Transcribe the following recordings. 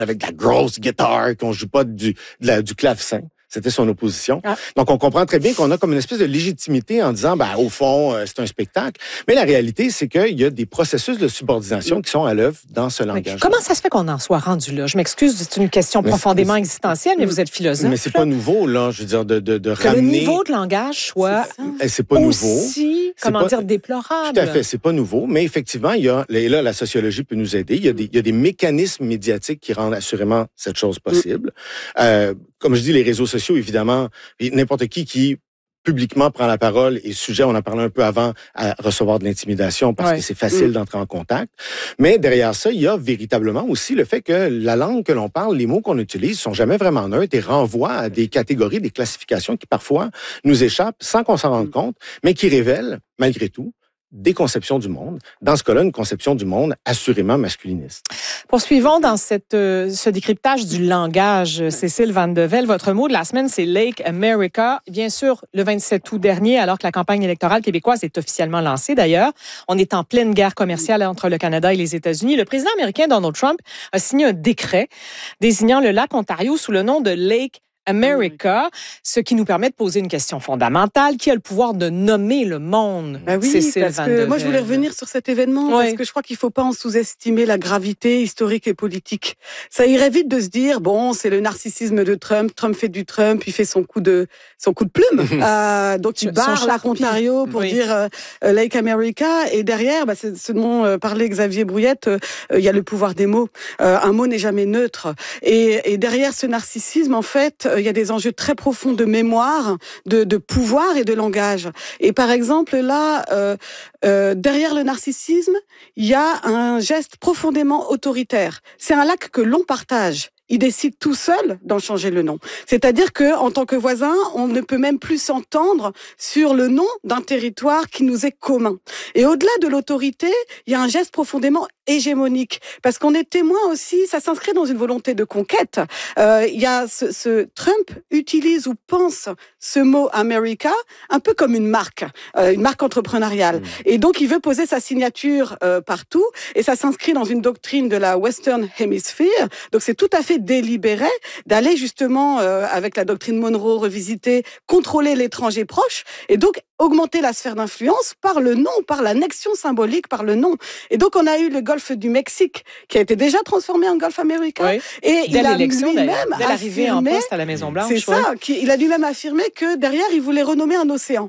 avec de la grosse guitare, qu'on joue pas du clavecin. C'était son opposition. Ah. Donc, on comprend très bien qu'on a comme une espèce de légitimité en disant, au fond, c'est un spectacle. Mais la réalité, c'est qu'il y a des processus de subordination qui sont à l'œuvre dans ce langage. Comment ça se fait qu'on en soit rendu là? Je m'excuse, c'est une question profondément existentielle, mais vous êtes philosophe. Mais c'est pas nouveau, là. Je veux dire, de ramener... Que le niveau de langage soit c'est pas nouveau. Aussi, déplorable. Tout à fait, c'est pas nouveau. Mais effectivement, il y a, et là, la sociologie peut nous aider. Il y a des mécanismes médiatiques qui rendent assurément cette chose possible. Comme je dis, les réseaux sociaux, évidemment, n'importe qui publiquement prend la parole est sujet, on en parlait un peu avant, à recevoir de l'intimidation parce que c'est facile d'entrer en contact. Mais derrière ça, il y a véritablement aussi le fait que la langue que l'on parle, les mots qu'on utilise sont jamais vraiment neutres et renvoient à des catégories, des classifications qui parfois nous échappent sans qu'on s'en rende compte, mais qui révèlent, malgré tout, des conceptions du monde. Dans ce cas-là, une conception du monde assurément masculiniste. Poursuivons dans ce décryptage du langage. Cécile Van de Velde, votre mot de la semaine, c'est Lake America. Bien sûr, le 27 août dernier, alors que la campagne électorale québécoise est officiellement lancée d'ailleurs, on est en pleine guerre commerciale entre le Canada et les États-Unis. Le président américain Donald Trump a signé un décret désignant le lac Ontario sous le nom de Lake America, ce qui nous permet de poser une question fondamentale. Qui a le pouvoir de nommer le monde? Cécile Van de Velde. Moi, je voulais revenir sur cet événement parce que je crois qu'il ne faut pas en sous-estimer la gravité historique et politique. Ça irait vite de se dire, c'est le narcissisme de Trump. Trump fait du Trump, il fait son coup de plume. Donc, il barre lac Ontario pour dire Lake America. Et derrière, c'est ce dont parlait Xavier Brouillette, il y a le pouvoir des mots. Un mot n'est jamais neutre. Et derrière ce narcissisme, en fait, il y a des enjeux très profonds de mémoire, de pouvoir et de langage. Et par exemple, là, derrière le narcissisme, il y a un geste profondément autoritaire. C'est un lac que l'on partage. Il décide tout seul d'en changer le nom. C'est-à-dire que, en tant que voisin, on ne peut même plus s'entendre sur le nom d'un territoire qui nous est commun. Et au-delà de l'autorité, il y a un geste profondément hégémonique. Parce qu'on est témoin aussi, ça s'inscrit dans une volonté de conquête. Il y a Trump utilise ou pense ce mot America un peu comme une marque entrepreneuriale. Et donc, il veut poser sa signature partout. Et ça s'inscrit dans une doctrine de la Western Hemisphere. Donc, c'est tout à fait délibéré d'aller justement, avec la doctrine Monroe revisitée, contrôler l'étranger proche et donc augmenter la sphère d'influence par le nom, par l'annexion symbolique, par le nom. Et donc, on a eu le golfe du Mexique qui a été déjà transformé en golfe américain. Oui. Et dès l'élection, dès l'arrivée en poste à la Maison-Blanche. C'est ça, il a lui-même affirmé que derrière, il voulait renommer un océan.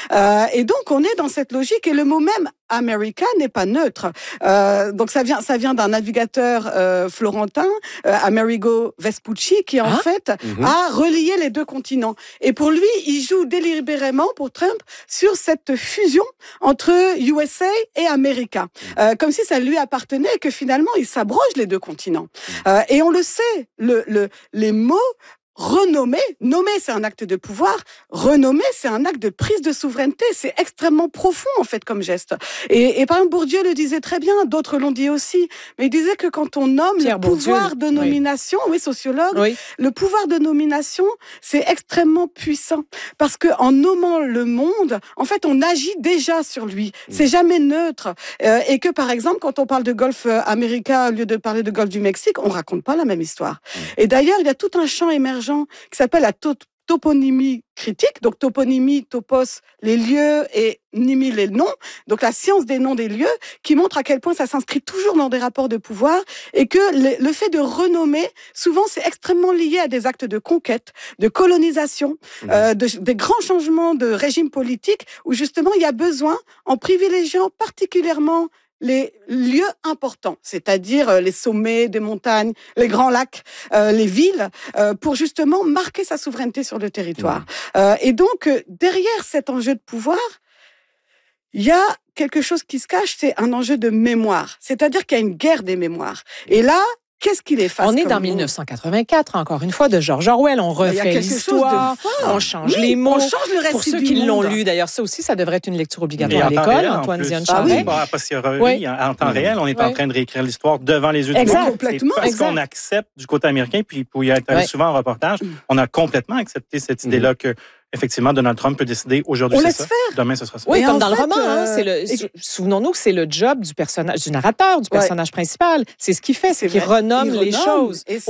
Et donc, on est dans cette logique et le mot même America n'est pas neutre. Donc, ça vient d'un navigateur florentin, Amerigo Vespucci, qui en fait a relié les deux continents. Et pour lui, il joue délibérément, pour Trump, sur cette fusion entre USA et America. Comme si ça lui appartenait et que finalement, il s'abroge les deux continents. Et on le sait, les mots renommer, nommer c'est un acte de pouvoir, renommer c'est un acte de prise de souveraineté, c'est extrêmement profond en fait comme geste. Et par exemple Bourdieu le disait très bien, d'autres l'ont dit aussi, mais il disait que quand on nomme le pouvoir de nomination, sociologue, le pouvoir de nomination c'est extrêmement puissant parce que en nommant le monde, en fait on agit déjà sur lui, c'est jamais neutre et que par exemple quand on parle de golfe américain au lieu de parler de golfe du Mexique, on raconte pas la même histoire. Et d'ailleurs il y a tout un champ émergent qui s'appelle la toponymie critique, donc toponymie, topos, les lieux et nimi, les noms, donc la science des noms des lieux, qui montre à quel point ça s'inscrit toujours dans des rapports de pouvoir et que le fait de renommer, souvent c'est extrêmement lié à des actes de conquête, de colonisation, des grands changements de régime politique où justement il y a besoin, en privilégiant particulièrement les lieux importants, c'est-à-dire les sommets des montagnes, les grands lacs, les villes, pour justement marquer sa souveraineté sur le territoire. Et donc, derrière cet enjeu de pouvoir, il y a quelque chose qui se cache, c'est un enjeu de mémoire. C'est-à-dire qu'il y a une guerre des mémoires. Et là, qu'est-ce qu'il efface? On est dans 1984, encore une fois, de George Orwell. On refait l'histoire, on change les mots. On change le récit pour ceux du qui monde. l'ont lu, d'ailleurs, ça aussi, ça devrait être une lecture obligatoire à l'école. Antoine Dion-Charest. En temps réel, on est en train de réécrire l'histoire devant les yeux du monde. Complètement. Parce qu'on accepte du côté américain, puis pour y être allé souvent en reportage, on a complètement accepté cette idée-là que effectivement, Donald Trump peut décider aujourd'hui c'est ça, demain ce sera ça. Oui, comme dans le roman, souvenons-nous que c'est le job du personnage, du narrateur, du personnage principal. C'est ce qu'il fait, c'est qu'il renomme les choses.